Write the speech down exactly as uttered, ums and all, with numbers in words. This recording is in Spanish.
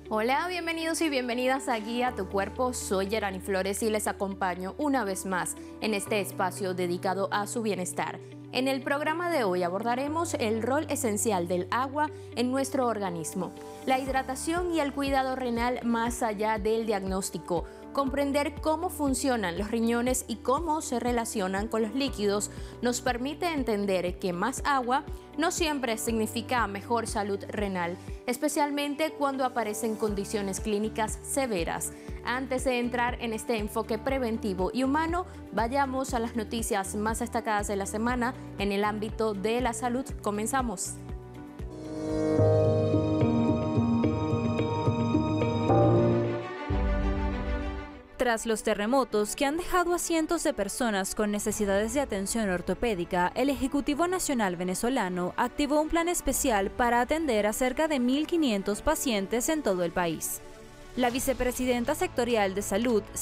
Hola, bienvenidos y bienvenidas a Guía Tu Cuerpo. Soy Yerani Flores y les acompaño una vez más en este espacio dedicado a su bienestar. En el programa de hoy abordaremos el rol esencial del agua en nuestro organismo, la hidratación y el cuidado renal más allá del diagnóstico, comprender cómo funcionan los riñones y cómo se relacionan con los líquidos nos permite entender que más agua no siempre significa mejor salud renal, especialmente cuando aparecen condiciones clínicas severas. Antes de entrar en este enfoque preventivo y humano, vayamos a las noticias más destacadas de la semana en el ámbito de la salud. Comenzamos. Tras los terremotos que han dejado a cientos de personas con necesidades de atención ortopédica, el Ejecutivo Nacional venezolano activó un plan especial para atender a cerca de mil quinientos pacientes en todo el país. La vicepresidenta sectorial de Salud,